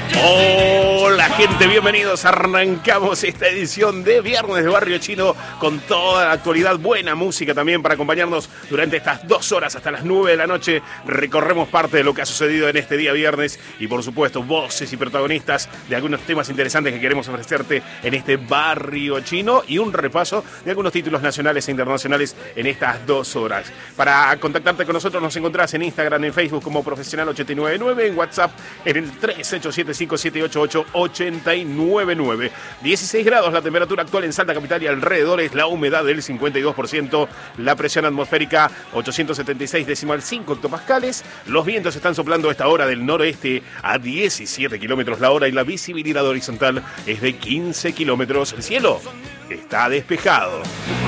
Hola gente, bienvenidos. Arrancamos esta edición de Viernes de Barrio Chino con toda la actualidad, buena música también para acompañarnos durante estas 2 horas hasta las 9 de la noche. Recorremos parte de lo que ha sucedido en este día viernes y por supuesto voces y protagonistas de algunos temas interesantes que queremos ofrecerte en este Barrio Chino y un repaso de algunos títulos nacionales e internacionales en estas 2 horas. Para contactarte con nosotros nos encontrás en Instagram, en Facebook como Profesional899, en WhatsApp en el 387-5788-899. 16 grados la temperatura actual en Salta Capital y alrededores, la humedad del 52%, la presión atmosférica 876,5 hectopascales, los vientos están soplando a esta hora del noroeste a 17 kilómetros la hora y la visibilidad horizontal es de 15 kilómetros. El cielo está despejado.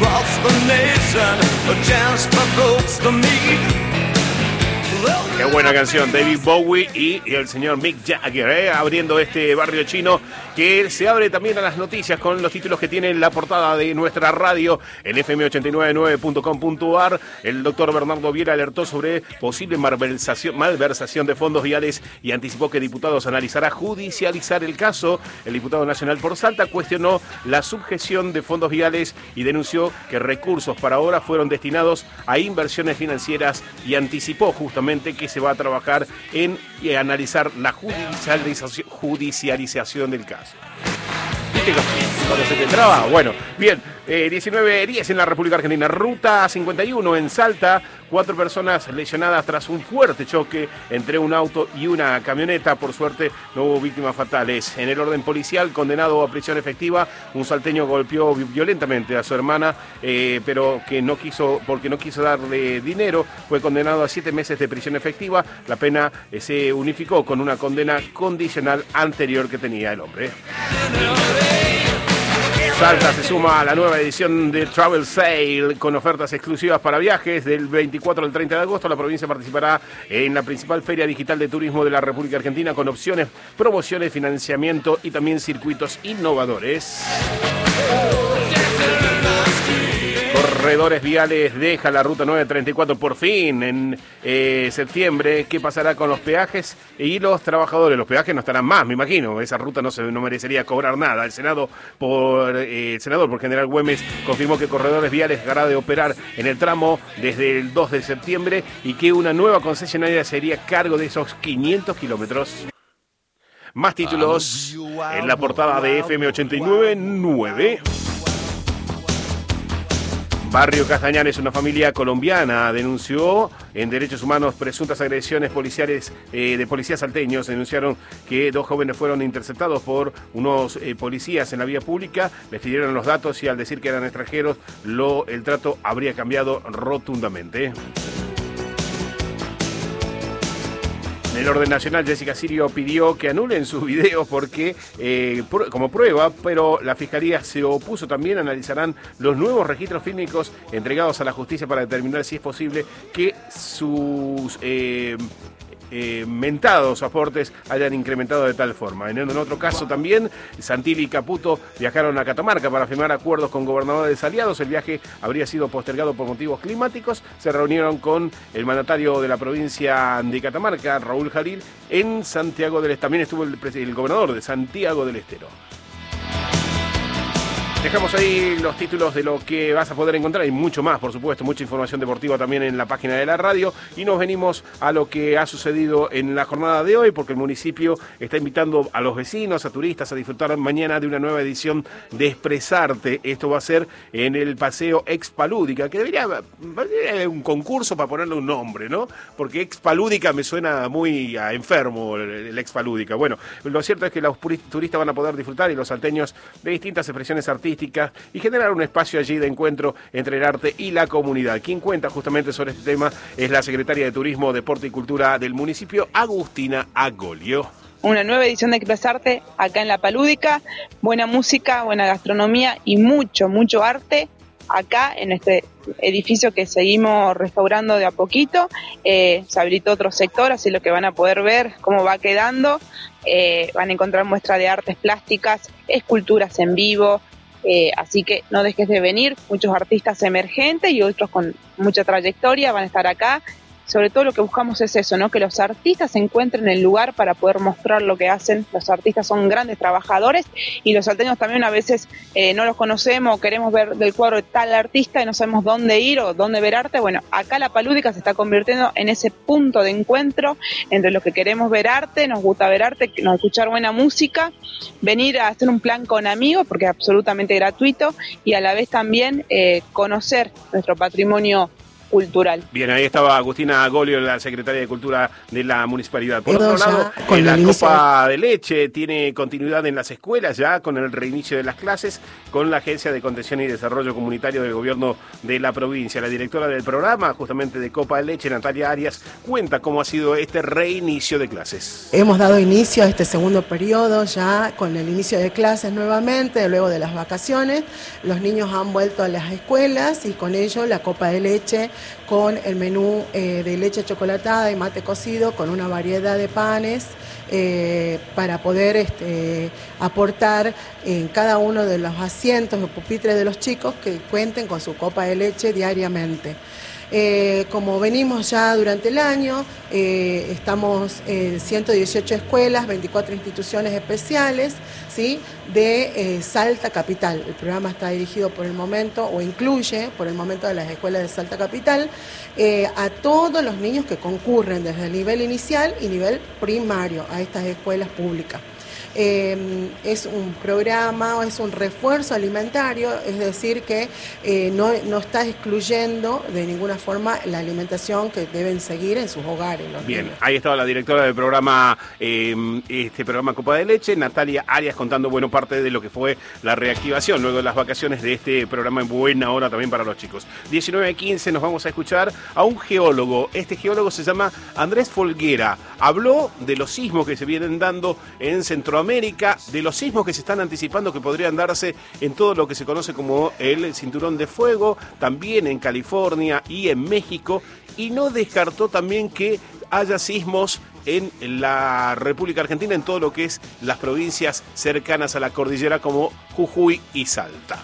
Qué buena canción, David Bowie y el señor Mick Jagger, abriendo este Barrio Chino que se abre también a las noticias con los títulos que tiene la portada de nuestra radio en fm899.com.ar. El doctor Bernardo Viera alertó sobre posible malversación de fondos viales y anticipó que diputados analizará judicializar el caso. El diputado nacional por Salta cuestionó la subjeción de fondos viales y denunció que recursos para obra fueron destinados a inversiones financieras y anticipó justamente que se va a trabajar en analizar la judicialización del caso. ¿Viste cuando se te traba? Bueno, bien, 19:10 en la República Argentina, ruta 51 en Salta, 4 personas lesionadas tras un fuerte choque entre un auto y una camioneta. Por suerte no hubo víctimas fatales. En el orden policial, condenado a prisión efectiva, un salteño golpeó violentamente a su hermana, pero porque no quiso darle dinero, fue condenado a 7 meses de prisión efectiva. La pena se unificó con una condena condicional anterior que tenía el hombre. Salta se suma a la nueva edición de Travel Sale con ofertas exclusivas para viajes. Del 24 al 30 de agosto la provincia participará en la principal feria digital de turismo de la República Argentina con opciones, promociones, financiamiento y también circuitos innovadores. Corredores viales deja la ruta 934 por fin en septiembre. ¿Qué pasará con los peajes y los trabajadores? Los peajes no estarán más, me imagino. Esa ruta no merecería cobrar nada. El senador por General Güemes confirmó que Corredores Viales dejará de operar en el tramo desde el 2 de septiembre y que una nueva concesionaria sería cargo de esos 500 kilómetros. Más títulos en la portada de FM899. Barrio Castañares, una familia colombiana denunció en derechos humanos presuntas agresiones policiales de policías salteños. Denunciaron que 2 jóvenes fueron interceptados por unos policías en la vía pública, les pidieron los datos y al decir que eran extranjeros, el trato habría cambiado rotundamente. En el orden nacional, Jessica Sirio pidió que anulen sus videos porque como prueba, pero la Fiscalía se opuso también. Analizarán los nuevos registros fílmicos entregados a la justicia para determinar si es posible que sus mentados aportes hayan incrementado de tal forma. En otro caso también, Santilli y Caputo viajaron a Catamarca para firmar acuerdos con gobernadores aliados. El viaje habría sido postergado por motivos climáticos. Se reunieron con el mandatario de la provincia de Catamarca, Raúl Jalil, en Santiago del Estero. También estuvo el gobernador de Santiago del Estero. Dejamos ahí los títulos de lo que vas a poder encontrar y mucho más, por supuesto, mucha información deportiva también en la página de la radio. Y nos venimos a lo que ha sucedido en la jornada de hoy, porque el municipio está invitando a los vecinos, a turistas, a disfrutar mañana de una nueva edición de Expresarte. Esto va a ser en el Paseo Expalúdica, que debería haber un concurso para ponerle un nombre, ¿no? Porque Expalúdica me suena muy a enfermo, el Expalúdica. Bueno, lo cierto es que los turistas van a poder disfrutar y los salteños de distintas expresiones artísticas y generar un espacio allí de encuentro entre el arte y la comunidad. Quien cuenta justamente sobre este tema es la secretaria de Turismo, Deporte y Cultura del municipio, Agustina Agolio. Una nueva edición de Expresarte acá en La Palúdica, buena música, buena gastronomía y mucho arte acá en este edificio que seguimos restaurando de a poquito. Se habilitó otro sector, así lo que van a poder ver cómo va quedando. Van a encontrar muestras de artes plásticas, esculturas en vivo, así que no dejes de venir. Muchos artistas emergentes y otros con mucha trayectoria van a estar acá. sobre todo lo que buscamos es eso, ¿no? Que los artistas encuentren el lugar para poder mostrar lo que hacen. Los artistas son grandes trabajadores y los salteños también a veces no los conocemos o queremos ver del cuadro de tal artista y no sabemos dónde ir o dónde ver arte. Bueno, acá la Palúdica se está convirtiendo en ese punto de encuentro entre los que queremos ver arte, nos gusta ver arte, nos escuchar buena música, venir a hacer un plan con amigos porque es absolutamente gratuito y a la vez también conocer nuestro patrimonio cultural. Bien, ahí estaba Agustina Golio, la secretaria de Cultura de la Municipalidad. Por otro lado, la Copa de Leche tiene continuidad en las escuelas ya con el reinicio de las clases con la Agencia de Contención y Desarrollo Comunitario del Gobierno de la provincia. La directora del programa, justamente de Copa de Leche, Natalia Arias, cuenta cómo ha sido este reinicio de clases. Hemos dado inicio a este segundo periodo ya con el inicio de clases nuevamente, luego de las vacaciones. Los niños han vuelto a las escuelas y con ello la Copa de Leche con el menú de leche chocolatada y mate cocido, con una variedad de panes para poder aportar en cada uno de los asientos o pupitres de los chicos que cuenten con su copa de leche diariamente. Como venimos ya durante el año, estamos en 118 escuelas, 24 instituciones especiales, ¿sí? De Salta Capital. El programa está dirigido por el momento, o incluye por el momento de las escuelas de Salta Capital, a todos los niños que concurren desde el nivel inicial y nivel primario a estas escuelas públicas. Es un programa o es un refuerzo alimentario, es decir que no está excluyendo de ninguna forma la alimentación que deben seguir en sus hogares. Bien, niños. Ahí estaba la directora del programa, este programa Copa de Leche, Natalia Arias, contando parte de lo que fue la reactivación luego de las vacaciones de este programa en buena hora también para los chicos. 19:15 nos vamos a escuchar a un geólogo. Este geólogo se llama Andrés Folguera. Habló de los sismos que se vienen dando en Centroamérica, de los sismos que se están anticipando que podrían darse en todo lo que se conoce como el Cinturón de Fuego, también en California y en México, y no descartó también que haya sismos en la República Argentina, en todo lo que es las provincias cercanas a la cordillera como Jujuy y Salta.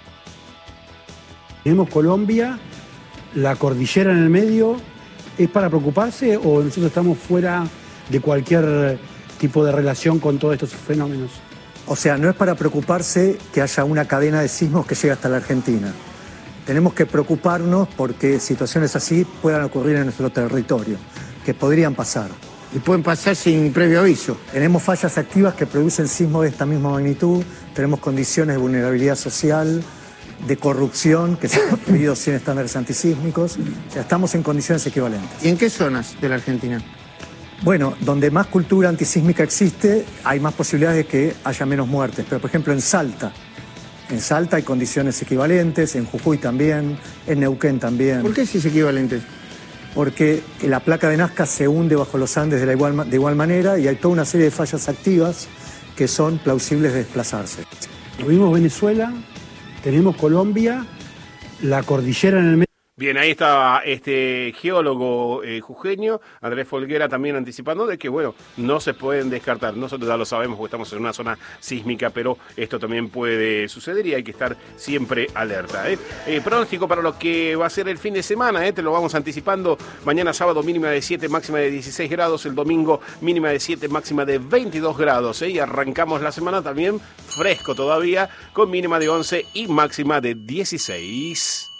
Tenemos Colombia, la cordillera en el medio. ¿Es para preocuparse o nosotros estamos fuera de cualquier tipo de relación con todos estos fenómenos? O sea, no es para preocuparse que haya una cadena de sismos que llegue hasta la Argentina. Tenemos que preocuparnos porque situaciones así puedan ocurrir en nuestro territorio, que podrían pasar. Y pueden pasar sin previo aviso. Tenemos fallas activas que producen sismos de esta misma magnitud, tenemos condiciones de vulnerabilidad social, de corrupción que se han construido sin estándares antisísmicos. O sea, estamos en condiciones equivalentes. ¿Y en qué zonas de la Argentina? Bueno, donde más cultura antisísmica existe, hay más posibilidades de que haya menos muertes. Pero, por ejemplo, en Salta hay condiciones equivalentes, en Jujuy también, en Neuquén también. ¿Por qué sí es equivalente? Porque la placa de Nazca se hunde bajo los Andes de igual manera y hay toda una serie de fallas activas que son plausibles de desplazarse. Tuvimos Venezuela, tenemos Colombia, la cordillera en el medio. Bien, ahí estaba este geólogo jujeño, Andrés Folguera, también anticipando de que, bueno, no se pueden descartar. Nosotros ya lo sabemos porque estamos en una zona sísmica, pero esto también puede suceder y hay que estar siempre alerta. Pronóstico para lo que va a ser el fin de semana, te lo vamos anticipando. Mañana sábado mínima de 7, máxima de 16 grados. El domingo mínima de 7, máxima de 22 grados. Y arrancamos la semana también fresco todavía, con mínima de 11 y máxima de 16.